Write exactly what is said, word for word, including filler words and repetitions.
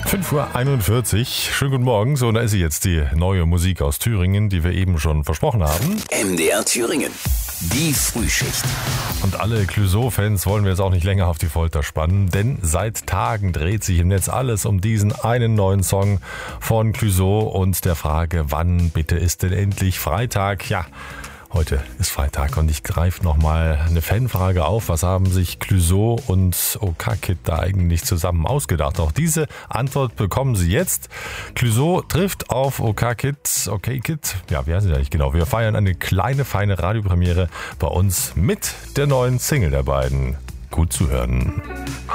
fünf Uhr einundvierzig. Schönen guten Morgen. So, und da ist sie jetzt, die neue Musik aus Thüringen, die wir eben schon versprochen haben. M D R Thüringen. Die Frühschicht. Und alle Clouseau-Fans wollen wir jetzt auch nicht länger auf die Folter spannen, denn seit Tagen dreht sich im Netz alles um diesen einen neuen Song von Clouseau und der Frage, wann bitte ist denn endlich Freitag? Ja, heute ist Freitag und ich greife nochmal eine Fanfrage auf. Was haben sich Clouseau und Okakid da eigentlich zusammen ausgedacht? Auch diese Antwort bekommen Sie jetzt. Clouseau trifft auf Okakid. Okakid, ja, wie heißt es eigentlich genau? Wir feiern eine kleine, feine Radiopremiere bei uns mit der neuen Single der beiden. Gut zu hören.